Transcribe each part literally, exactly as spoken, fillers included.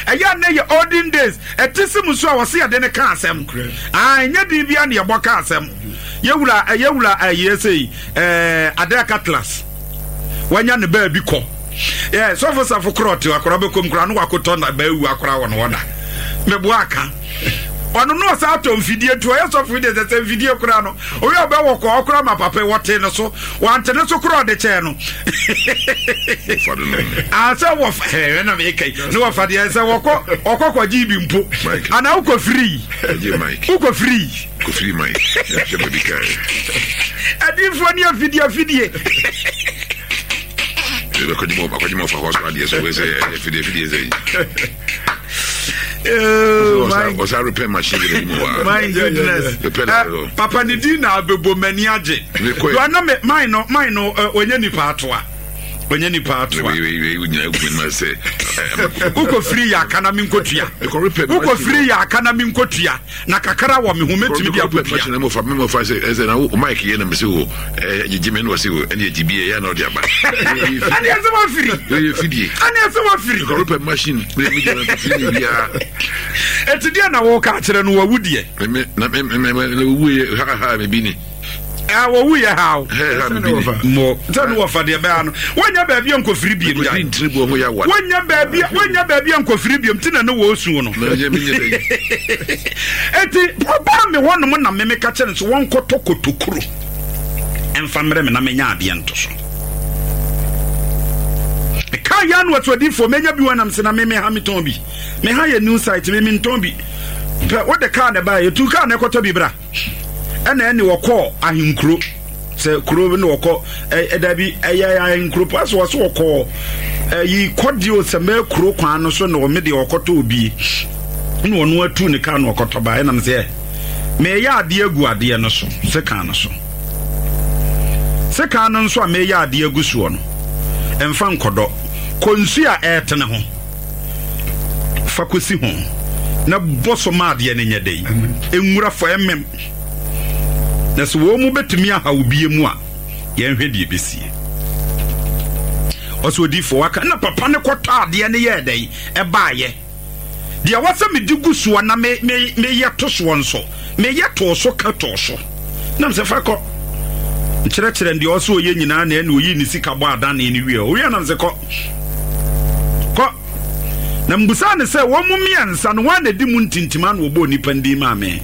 eya na ye olden days etisim so a wo se ya de ne ka asem ah nya di bia na ye bo ka asem yewura yewura ayesei eh adaka class wanya ne ba bi ko yeah so for so for crot akora be kom kra no wakoto na ba ewu akora won wona mebo aka ono no sa atom video to yes of video the same video kra no owi oba wo ko okra ma papa wote no so wante no so kra de che no ah so wo eh na me kai no wa fa de say wo ko okokwa ji bi mpo ana uko free je Mike uko free uko free Mike je be kai adi fo ni video video je ko di mo ko di mo fa ho so adi so we say video video say Oh, my was I repair machine anymore? My goodness. Uh, Papa Nidina bebo maniaje. You are not mine no mine no when you patwa. When you patwa. We we we say uko free ya kana minkotua. Uko free ya kana minkotua. Na kakara wa me humeti bi apotua. Na mo fa me mo fa say e na Mike ye na me say o eh jime no say o ene jibie ya na o dia ba. Ani asema free. You fidie. Ani asema free. Ko repair machine we me na free ya. Etidia na wo ka kire no wawudie. Me na me me wuye ha ha me bi ni. Ah wo wuye how. Mo tanu wo fa de ba no. Wonya ba bia nko free biem ja. Tribu ho ya wa. Wonya ba bia wonya ba bia nko free biem tina no wo su no. Eti oba me wono mo na me me ka kire so won kotokotokuru. Emfa mre me na me nya ade ento so. Ka ya no to di fo menya bi wonam se na me me ha meton bi. Me ha ya new site me me nton bi. What the car na ba ye tu car na ekoto bi bra. Ena ene woko ahinkro se kuro no woko e da bi eya ahinkro pass wo so woko yi kodio se me kuro kwan no so no me de wokoto obi no wono atu ne car no wokoto ba ena me se me ya ade agu ade no so se kan no so se kan no so a me ya ade agu so no emfa nkodo konsu a etene ho fakosi ho na boso ma ade ne nyedei enwura fo emem na so wo mu betumi aha obie mu a ye nhwedie besie oso di fo waka na papa ne kota ade ne ye dai e baaye dia wasa me digusu na me me me ye to so nso me ye to so ka to so na mse fa ko kire kire ndi oso ye nyina na ene oyi ni sika bo ada na ene wie o ye na mse ko ko na mbusa ne se wo mu miensa no wa na di mu ntintima na obo nipa ndi ma me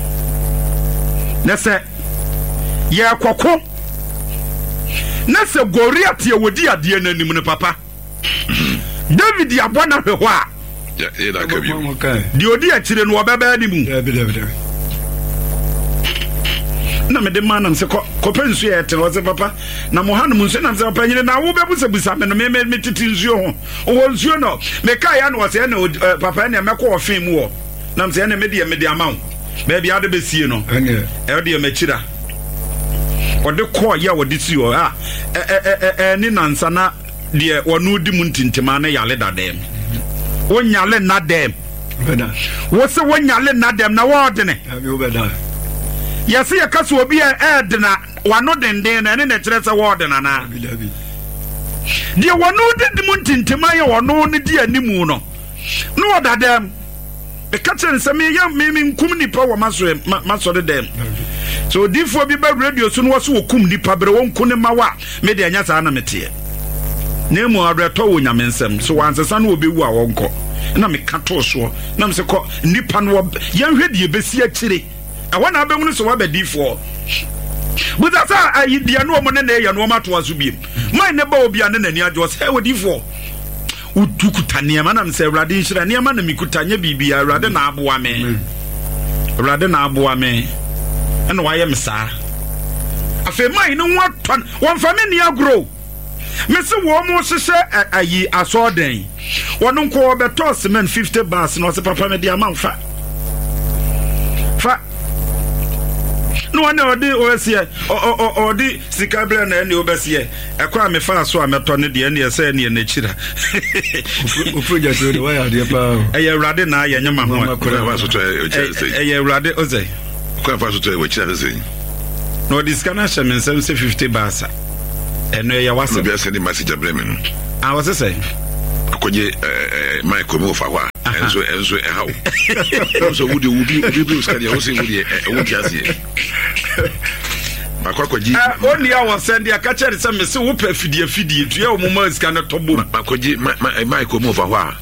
na se ye kwako na se Goliath ye wodi ade nanim ne papa David abona hweho a ya e da kabi di odi a kire no obeba ni mu na me de manam se ko kopensu ye tere wo se papa na mohanu mu nso na se papa nyine na wo bebu se busa me no me me titi nsuo ho wo nsuo no me kai ya no wo se na papa na me ko ofin mu wo na me se na me de me de amawo baby ade besie no e de me kira ode ko ya wode si o ah eh eh ni nansa na de wonu di mu ntintima na yale dadem wonyale na dem beda wo se wonyale na dem na wo de ne abi beda yesi ya kaso obi e de na wano denden na ne na kire se wo de na na de wonu di mu ntintima ya wonu ne di animu no no dadem the catcher say me ya me me kum nipa wo maso maso de dem so difo bi ba radio so no so kum nipa bre won ku ne mawa me de anya sa na mete na mu abreto wo nyamensem so wansesa no obewu a wonko na me kato so na me se ko nipa no ya hwedie besi akire e wona abemu so wa ba difo buda sa ayi dia no mo ne na ya no mato aso biem mai ne ba obi ane na ni ajo se wo difo utukuta niema na mse Awurade nhyira niema na mikutanya bibia Awurade na aboa me Awurade na aboa me ena waye msa afa mai no waton won fa me ni agro me se wo mo hyehyɛ ayi asoden wono nko obeto cement fifty bars no se papa me dia manfa fa no one odi osie o odi sikabra na ene obesie ekwa me fa so ameto ne de ene ese ne na chira ufuja so de waya de pa eye Awurade na ye nyama ho akora fa so to e chira eye Awurade oze kwa fa so to e chira se no diskana shemen se fifty bars eno ye wase no be send message abreme no ah wase say akoje eh Michael mo fa wa enso enso e how so would you be be scan you say would you would you see Makoji only I was sending a catcher some so whoop fidie fidie to your mom's kind of tobo. Makoji Michael move a while.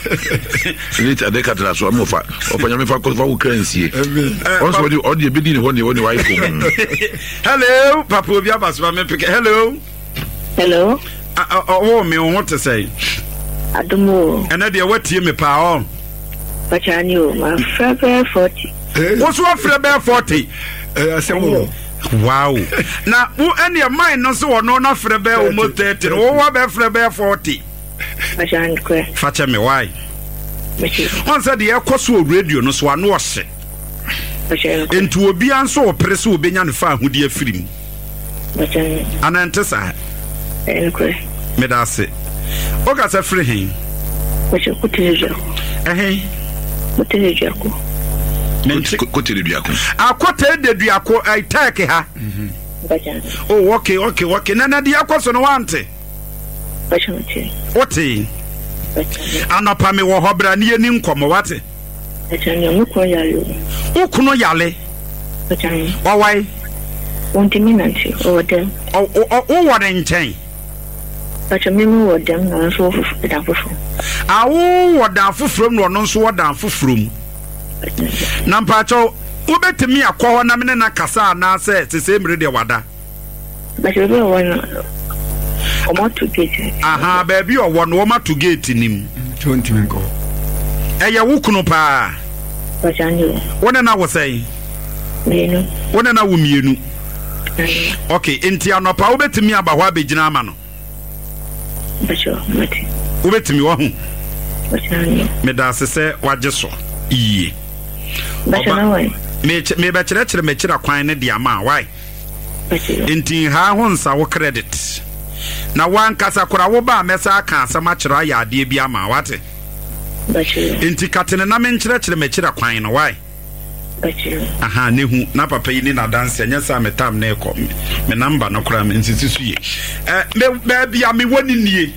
Later they cut us one move. Open your mouth for currency. Also, you all the bidding when you want your wife. Hello, Papa Biabas. Hello. Hello. Oh, me want to say. Adumo. And I what you me power. But I knew my friend forty. What's one friend forty? I said, wow. Now, who any of mine no so no na frebe o mo thirty. O wa be frebe forty. Bajan kwe. Facha me why? On said the ekoso radio no so ano ose. Bajan. Enti obi anso press obenya ne fa ahudi afirim. Bajan. Anante sa. Enkwe. Me da se. O ka se free hin. Bajan kutijo. Eh. Kutijo ko. Kote de duako. A kote de duako ai take ha. Mhm. Bajan. Oh, okay, okay, okay. Na na dia kwaso no wante. Bajan ti. Wati. Bajan. Anopa me wo hobra ne ani nkomo wate. Bajan yo ko yale. Ukuno yale. Bajan. Wawai. Wonti mi nanti o dem. O o o wo den nchen. Bajan mi mu wo dem na so fufu da fufu. A wo wo dan fufrom no no so wo dan fufrom. Na mpacho ubetimi akọ na mene na kasa na se sese mre de wada. Ba se be wona o ma to gate. Aha ba bi o wono o ma to gate nim. twenty minko. Eye wukunu pa. Ba janyo. Wona na wo sei. Mienu. Wona na wo mienu. Okay, enti anopa ubetimi aba ho abegina ama no. Ba cho mati. Ubetimi wo hu. Ba janyo. Me da sese waje so. Iye. Bachana why? Me me ba kire kire me kira kwan ne dia ma why? Enti ha ho nsa wo credit. Na wan kasa kora wo ba mesa aka asama kira ya ade bia ma wate. Bachana. Enti katene na me kire kire me kira kwan no why? Bachana. Aha ne hu na papa yi ni na dance anya sa me tam na ekọ me number no kora me nsisi su ye. Eh me ba bia me woni nie.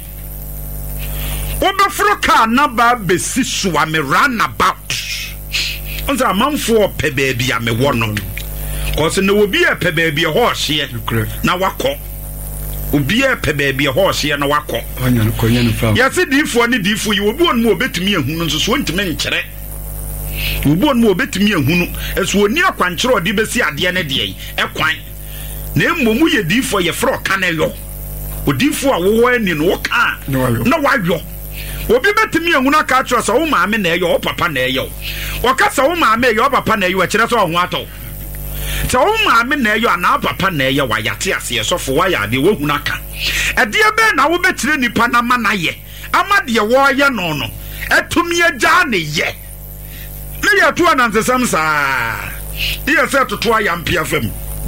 Obefro ka na ba besi suwa me run about. Onza amanfo pe baby ame wono. Cause no obi e pe baby ho hye na wakọ. Obi e pe baby ho hye na wakọ. Onya no konya no fam. Yase difo ni difo yi obi on mu obetumi ehunu nso so ntime nkyere. Obi on mu obetumi ehunu eso oni akwankere odi besi ade ne de yi ekwan. Na emmomu ye difo ye fro kaneyo. Odifo a wo ani no ka na wayo. Obi betimi ehunu aka atro so wo maame na eyo wo papa na eyo wo kasa wo maame eyo papa na eyo akire so ho ato so wo maame na eyo na papa na eyo wa yate ase so fo wa ya de wo hunu aka ede be na wo betire nipa na ma na ye amade wo ye no no etumi agya na ye me ya to anansesam saa ye se toto ayampia fam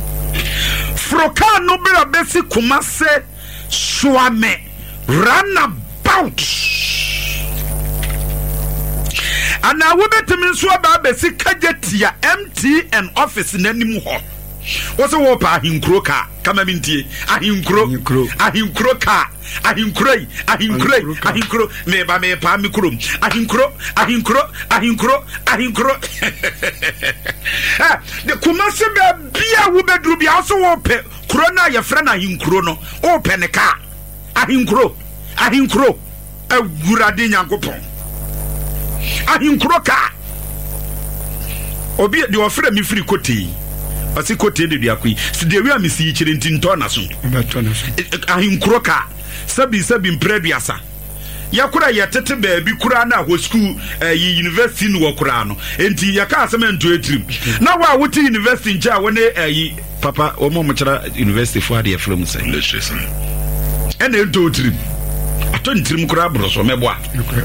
froka no bra besi kumase swame runabout. And now we bet me so about basic kajetia M T N office in any more. What's a whopa in croca? Come a minty, a him crow, a him croca, a him cray, a him cray, a him crow, neighbor may palm crum, a him crow, a him crow, a him crow, a him crow. The Kumasi beer will bedroom be also open, crona your friend a him chrono, open a car, a him crow, a him crow, a guradina coupon. Ahim kroka obi de ofre mi free koti asi koti de duakui si de wi amisi chire ntinto na so ahim kroka sabi sabi mpreduasa yakura yetete ba bi kura na ho school yi university no kura no enti yaka asem ento etrim na wa wuti university nja woni yi papa o mo mo kira university fo ade from say ene ento etrim ato ntrim kura bro so meboa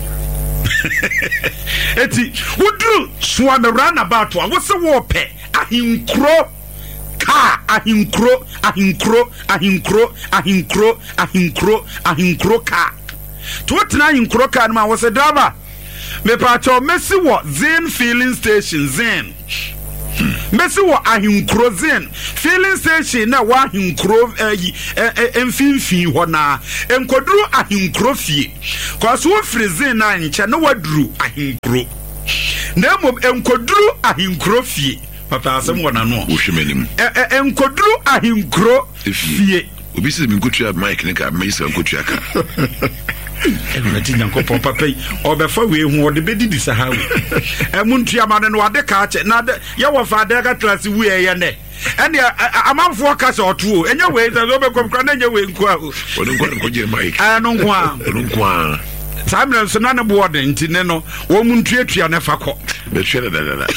eti wudru swame runabout wa wo se wo pe ahinkro ka ahinkro ahinkro ahinkro ahinkro ahinkro ahinkro ka to tena ahinkro ka ma wo se driver me pa cho mesi wo Zen filling station Zen Messi wa ahinkro zen filling station na wa ahinkro eh mfimfi ho na enkoduru ahinkro fie cause wo freezing na nche na waduru ahinkro na mo enkoduru ahinkro fie papa asem wona no wo hwemenim eh enkoduru ahinkro fie obi se mi nkotua mic ne ka me se nkotua ka na ti nyanko papa pay obefa we hu ode bedidi sahawe emuntua ma no ade ka che na ye wo fa ade ka class we ye ne ene amanfo ka se oto enye we se obekom kra na enye we nko a ono nko nko je mic ah no nko a ono nko a samre so na ne board ntine no wo muntuatua ne fa ko be twere da da da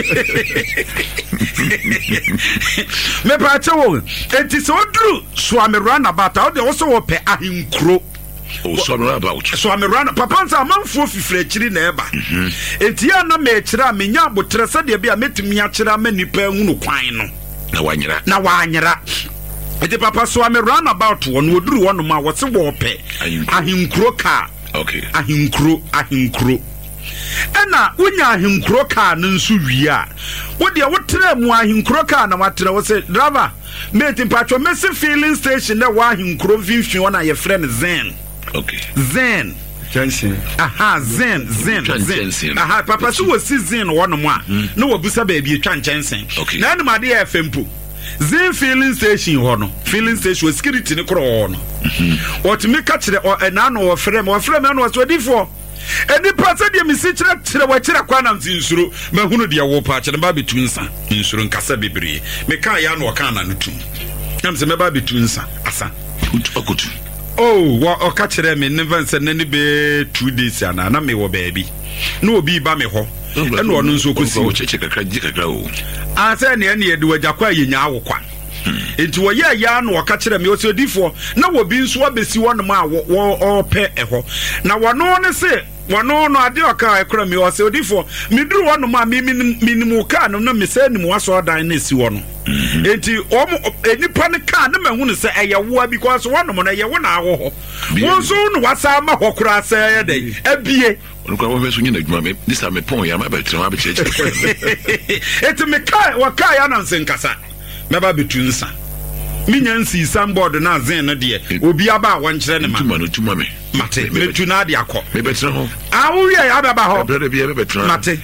me pa che wo enti so dru so amerana bata o de wo so wo pe ahinkro. Oh, so I'm about. So I'm around Papa and Manfo Fletchery neighbor. Etiana Mechra, Minya, but Tressa de Bia met me at many per unu quine. Now, one year. Now, one year. The Papa, so I'm around about one would do one of my what's a war pay. I him croca. Okay. I him crow, I him crow. And now, when you are him croca, Nunsuya. What dear, what time why him croca and what I was said, driver. Made in Patro Messi filling station that why him crow if you want your friend Zen. Okay. Zen. Jensen. Aha, Zen, Zen, Zen. Aha, Papa, so was Zen one more. No, Busa baby, Chan Jensen. Okay. None my dear Fempo. Zen filling station, Hono. Filling station was skitty in the crown. Or to make catch the or an or frame or frame and was ready for. And the person of the message that the Wachira Quanams in Suru, Mahuno dia war patch and Baby Twinsa in Surun Casabi, Mekayan or Canan too. I'm the Baby Twinsa, Asa. Good. Oh, what or catch them in never said any be two days and I may wo baby. No be ba me ho. And one so could see check a crack grow. I said any do a jaqua in Yawakwa. Into a year yarn or catch them also before. No will be swabby see one mile or pay a ho. Now one no say. One no no idea car crummy or so before. Me drew one of my minimum car no me send him was or dynasty one. Enti any panic car no man who say a war because one of a one hour. One soon was a mahokra say a day. A B. This time a point, I'm about to have a church. It's a mekai or kai announcing Cassa. Never between son. Minion see somebody now Zen a dear. Will be about one channel to mommy. Mate, me to Nadia cop. Maybe it's no. I will have about her. Be a better Mate.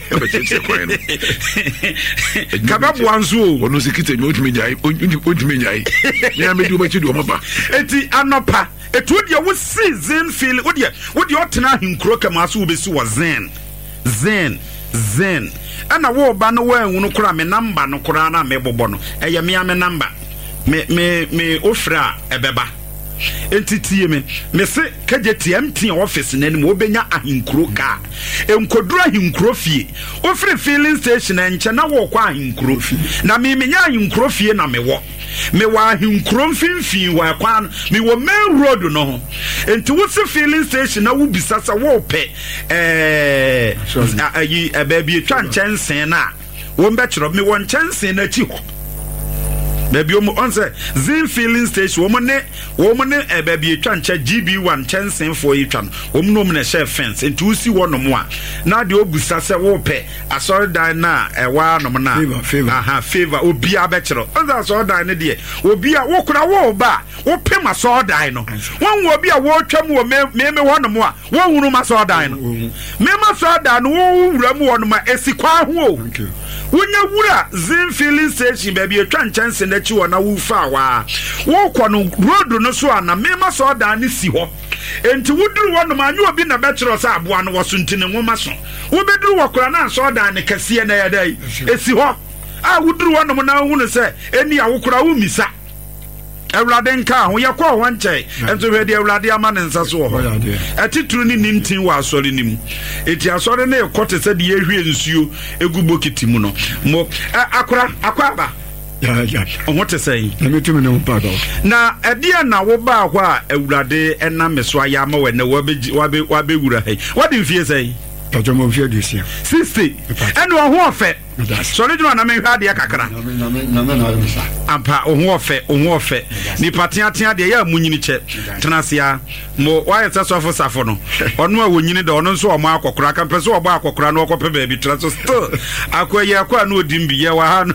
Cabab one zoo. One was a kitten, would me die, would me die. Yeah, me do what you do, Mama. Eti Anopa. It would you would see Zen feel, would you? Would you tonight him croak a mass will be so Zen? Zen. Zen. And a war banner where no cram a number no corana mebobono. A yamiame number. Me me me ofra ebeba entity me me se kageti empty office na ni mo benya ahinkro ka enkodura ahinkro fie ofre filling station enche na wo kwa ahinkro na me menya ahinkro fie na me wo me wa ahinkro mfimfi wa kwa me wo main road no enti wo se filling station na wo bisasa wo pe eh ayi ababi etwa nchensen na wo mbechro me wo nchensen na chi ho baby on say Zin filling station woman woman e baby twancha G B one chansen for you twan wom no na share fence into see one no more na de obusa se wo pe asori dan na e wa no na aha favor obi abechero on asori dan ne de obi a wo kura wo ba wo pe ma asori dan no won wo obi a wo twam wo me me wo no mo a wo hunu ma asori dan no me ma asori dan no wo wura mu wo no ma esikwa ho o Wunya wura Zin filling station baby a twan chance na chi wona wu fa wa wo kɔ no road no so ana me ma so da ni si hɔ enti wuduru wɔ no ma nyu obi na bɛkyerɛ sa aboa no wɔso ntine nwoma so wo beduru wɔ kora na so da ne kɛse na yɛ dai esi hɔ a wuduru wɔ no na hu no sɛ eni a wo kora wo misa Ewurade nka ho ye kɔ ho nkyɛ ento hwɛ de Ewurade ama ne nsa so hɔ atituru ni nintin wɔ asɔre nim eti asɔre na ekɔ te sɛ de ehwie nsuo egu bokiti mu no mo akora akwaba ya ya o te say na metumi ne mpa do na ɛdeɛ na wo ba hɔ a Ewurade ɛna me so aya ma wɔ na wabe wabe wura hai wadi mfie say Pacho mo fie du sia. sixty. And no ho ofe. So le dino na me hwa de kakra. Na me na me na me na me sa. Ampa o ho ofe, o ho ofe. Ni patia tia de ya munyini che. Tenasia mo why sasofo safo no. Ono a wonyini de ono nso o mo akokora kan pese o ba akokora no okope ba bi tra so still. Akoye akwa na odimbi ye wa ha no.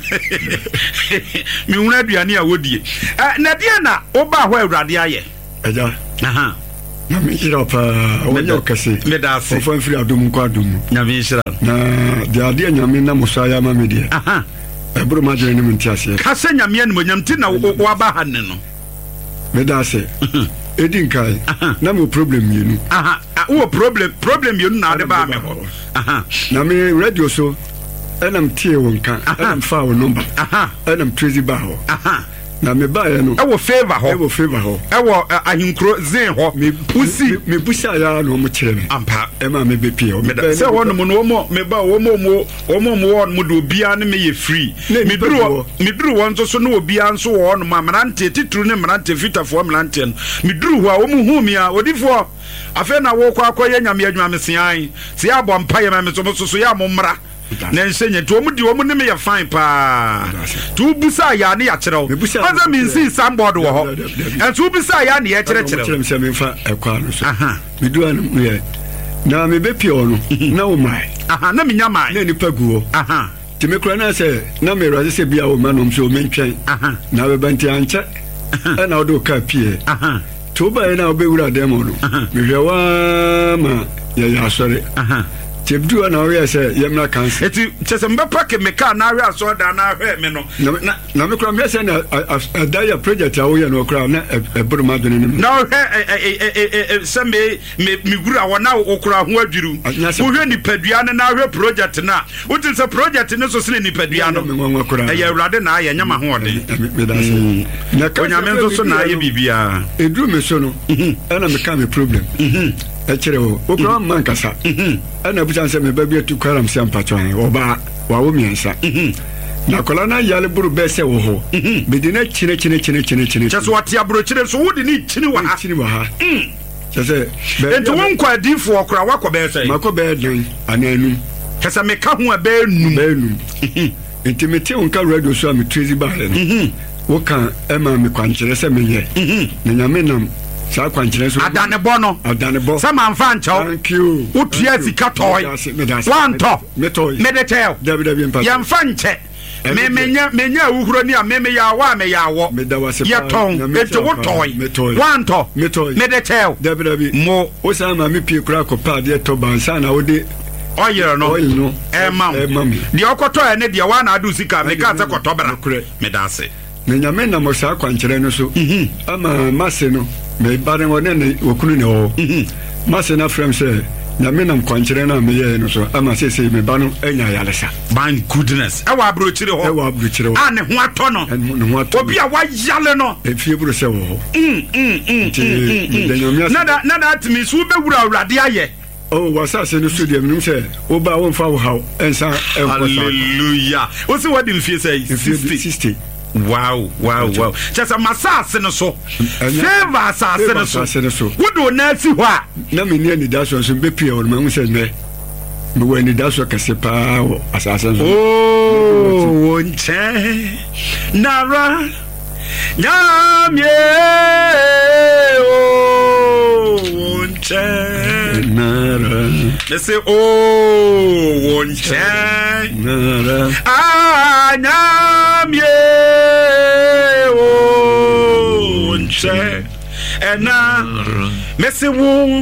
Mi huna aduane a wodie. Eh na de na wo ba ho awurade aye. Eja. Aha. Na me ira pa wonyo kase. Me da se. Ofan firi adum kwa adum. Na me shira. Na de ade nyame na musaya ma me de. Aha. Ebro ma jere ni mutiase. Ka se nyame an monyam ti na wo ba ha ne no. Me da se. Edin kai. Na mo problem yenu. Aha. Wo problem problem yenu na de ba me ho. Aha. Na me radio so enam tie wonka. Enam fa wo number. Aha. Enam tracy ba ho. Aha. Na me ba ye no. E wo favor ho. E wo favor ho. E wo ahinkro zen ho. Me pusi me busa ya no mo kire me. Ampa. E ma me be pie. Me da se wo no mo no mo me ba wo mo mo wo mo mo won mo do bia ne me ye free. Me duru me duru won so so no obia nso wo no ma manante titru ne manante fitafo manante no. Me duru ho a wo mu hu mi a odifo afa na wo kwa akoye nyame adwuma me sian. Se ya bo mpa ye ma me so so so ya mo mra. Na nsenye to mu di wo mu ne me ye fine pa tu busa ya ne ya kyerɛw aza mi nsi somebody wo ho and tu busa ya ne ya kyerɛ kyerɛw kyerɛ me me fa ekwa no so aha me du an me na me be pie ono na wo mai aha na me nya mai na ni pagu wo aha ti me kura na se na me raze se bia wo manom so me ntwen aha na be banti anche e na wo do ka pie aha to ba na wo be wura dem no me hwe wa ma ya ya sore aha Tibdu na we say yemna cancer. Eti chese mbepa ke meka na we aso da na hwe me no. Na na me kura me say na a dia project a wo ye no kura na e buru ma dwene ni. Na hwe e e se me me gura wona wo kura ho adwiru. Wo hwe ni padua na na hwe project na. Wo tin se project ne so se ni padua no. E ya urade na ya nyama ho ode. Me da say. Na ka nyame nso so na ye bibia. Edru me so no. E na me ka me problem. Mhm. E kire wo. Wo kura man kasa. Mhm. Ana butan se me ba bi tu kwaram se ampatwan wo ba wa wo miensa na kola na yale buru be se wo ho be di na chine chine chine chine chine cheso wati aburo chine so wodi ni chine wa ha chine wa ha chese be ento won kwa difo okra wakọ be se makọ be den ananu chese me ka ho be num be num intimate on ka radio so am trazy ba le wo kan e ma me kwankyere se me ye na nyame nam sa kwankyere so adane bo no adane bo sa man fa nchaw thank you utia sika toy one top me toy me de tel dabi dabi empa yam fa nche me menya menya uhuro ni a me me ya wa me ya wo me da wase ya ton eto wo toy one top me toy me de tel dabi dabi mo o sa ma me pie kura ko pa de to bansa na wo de oil no oil no e mam de okoto e ne de wa na adu sika me ka se kotobra me da se me nyame na mo sa kwankyere no so ama mase no me bare wona ne okunu ne o mase na frem se na me nam kwankyere na me ye no so ama se se me ba no anya yalesa my goodness e wa abrochire ho e wa abrochire ho ane ho ato no ne ho ato obi a wa yale no e fie buru se wo ho mm mm mm nada nada atimi so be wura awrade aye oh wasa se no studio minum se wo ba wo mfa wo haw ensa en ko hallelujah wo se what do you feel say sixty wow wow wow just a massage no so favor assassin no so wo do na fi ho a na me ni da so so be pie o ma hu se ne me wo ni da so kase pa o assassin so oh wonche nara nyamye oh wonche nara me say oh wonche nara ah nyamye oh wonche ena me say